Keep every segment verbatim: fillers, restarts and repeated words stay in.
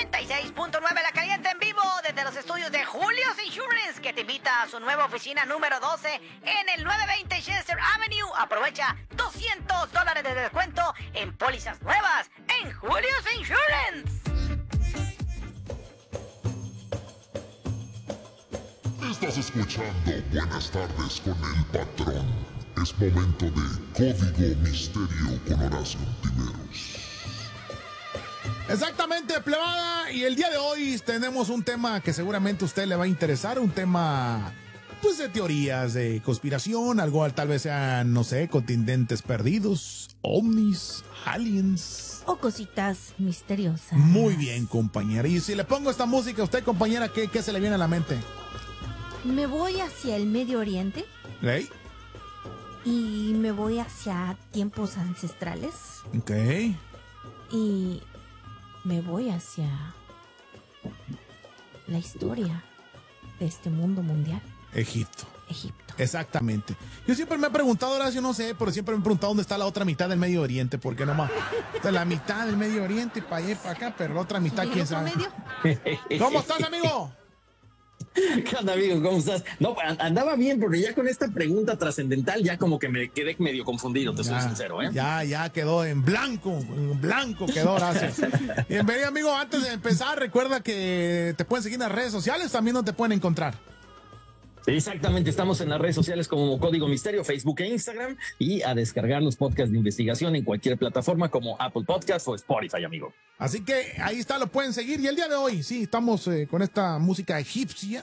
noventa y seis punto nueve La Caliente en vivo desde los estudios de Julio's Insurance, que te invita a su nueva oficina número doce en el novecientos veinte Chester Avenue. Aprovecha doscientos dólares de descuento en pólizas nuevas en Julio's Insurance. Estás escuchando Buenas Tardes con el Patrón. Es momento de Código Misterio con Horacio Tiveros. Exactamente, plebada, y el día de hoy tenemos un tema que seguramente a usted le va a interesar, un tema pues de teorías de conspiración, algo tal vez sean, no sé, continentes perdidos, ovnis, aliens o cositas misteriosas. Muy bien, compañera, y si le pongo esta música a usted, compañera, ¿qué, qué se le viene a la mente? Me voy hacia el Medio Oriente. ¿Eh? Y me voy hacia tiempos ancestrales. Ok. Y me voy hacia la historia de este mundo mundial. Egipto. Egipto. Exactamente. Yo siempre me he preguntado, Horacio, no sé, pero siempre me he preguntado dónde está la otra mitad del Medio Oriente, porque nomás está la mitad del Medio Oriente para allá y para acá, pero la otra mitad, ¿quién sabe? Medio? ¿Cómo estás, amigo? ¿Qué onda, amigo? ¿Cómo estás? No, andaba bien, porque ya con esta pregunta trascendental ya como que me quedé medio confundido, te ya, soy sincero, ¿eh? Ya, ya quedó en blanco, en blanco quedó, gracias. Bienvenido, amigo. Antes de empezar, recuerda que te pueden seguir en las redes sociales, también donde te pueden encontrar. Exactamente, estamos en las redes sociales como Código Misterio, Facebook e Instagram, y a descargar los podcasts de investigación en cualquier plataforma como Apple Podcasts o Spotify, amigo. Así que ahí está, lo pueden seguir. Y el día de hoy, sí, estamos eh, con esta música egipcia.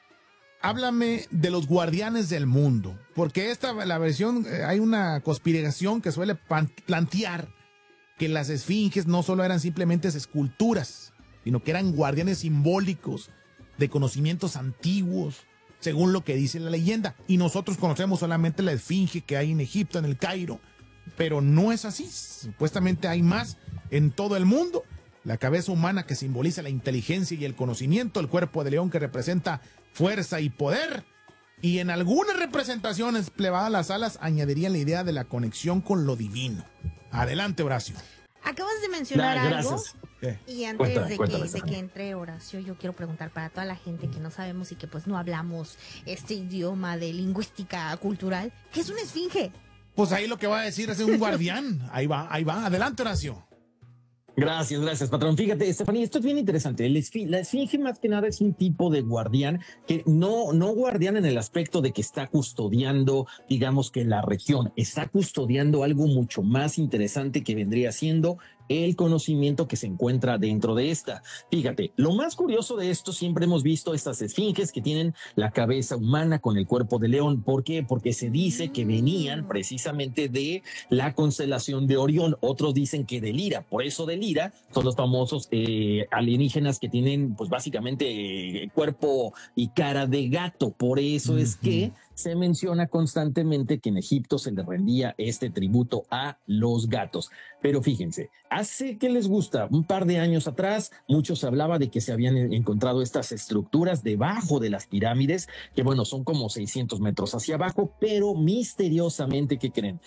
Háblame de los guardianes del mundo, porque esta, la versión, eh, hay una conspiración que suele plantear que las esfinges no solo eran simplemente esculturas, sino que eran guardianes simbólicos de conocimientos antiguos, según lo que dice la leyenda. Y nosotros conocemos solamente la esfinge que hay en Egipto, en el Cairo, pero no es así. Supuestamente hay más en todo el mundo. La cabeza humana que simboliza la inteligencia y el conocimiento, el cuerpo de león que representa fuerza y poder, y en algunas representaciones plebadas las alas añadirían la idea de la conexión con lo divino. Adelante, Horacio. Acabas de mencionar Nah, algo. ¿Qué? Y antes Cuéntame, de, cuéntame, que, de Sara. que entre Horacio, yo quiero preguntar para toda la gente que no sabemos y que pues no hablamos este idioma de lingüística cultural, ¿qué es una esfinge? Pues ahí lo que va a decir es un guardián. Ahí va, ahí va. Adelante, Horacio. Gracias, gracias, patrón. Fíjate, Estefanía, esto es bien interesante. El esfi- la esfinge más que nada es un tipo de guardián que no, no guardián en el aspecto de que está custodiando, digamos que la región, está custodiando algo mucho más interesante que vendría siendo el conocimiento que se encuentra dentro de esta. Fíjate, lo más curioso de esto, siempre hemos visto estas esfinges que tienen la cabeza humana con el cuerpo de león. ¿Por qué? Porque se dice que venían precisamente de la constelación de Orión. Otros dicen que de Lira. Por eso de Lira son los famosos eh, alienígenas que tienen pues básicamente eh, cuerpo y cara de gato. Por eso uh-huh. es que se menciona constantemente que en Egipto se le rendía este tributo a los gatos. Pero fíjense, hace que les gusta, un par de años atrás, muchos hablaba de que se habían encontrado estas estructuras debajo de las pirámides, que bueno, son como seiscientos metros hacia abajo, pero misteriosamente, ¿qué creen?